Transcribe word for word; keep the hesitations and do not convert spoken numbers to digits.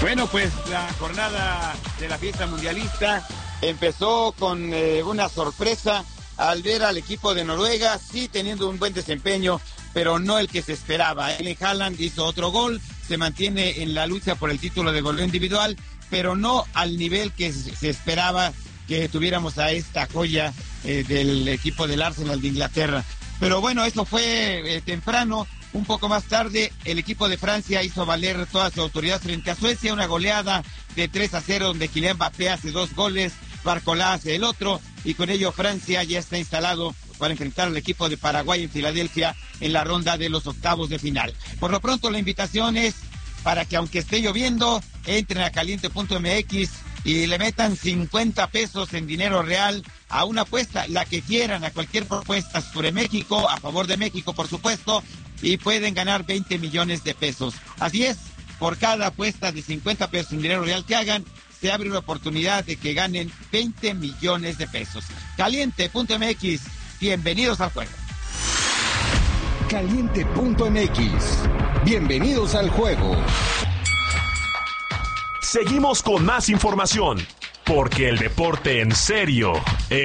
Bueno, pues la jornada de la fiesta mundialista empezó con eh, una sorpresa al ver al equipo de Noruega, sí teniendo un buen desempeño, pero no el que se esperaba. Erling Haaland hizo otro gol, se mantiene en la lucha por el título de goleo individual, pero no al nivel que se esperaba que tuviéramos a esta joya eh, del equipo del Arsenal de Inglaterra. Pero bueno, eso fue eh, temprano. Un poco más tarde, el equipo de Francia hizo valer toda su autoridad frente a Suecia, una goleada de tres a cero, donde Kylian Mbappé hace dos goles, Barcola hace el otro, y con ello Francia ya está instalado para enfrentar al equipo de Paraguay en Filadelfia en la ronda de los octavos de final. Por lo pronto, la invitación es para que, aunque esté lloviendo, entren a caliente punto m x y le metan cincuenta pesos en dinero real a una apuesta, la que quieran, a cualquier propuesta sobre México, a favor de México, por supuesto, y pueden ganar veinte millones de pesos. Así es, por cada apuesta de cincuenta pesos en dinero real que hagan, se abre una oportunidad de que ganen veinte millones de pesos. caliente punto m x, bienvenidos al juego. caliente punto m x, bienvenidos al juego. Seguimos con más información, porque el deporte en serio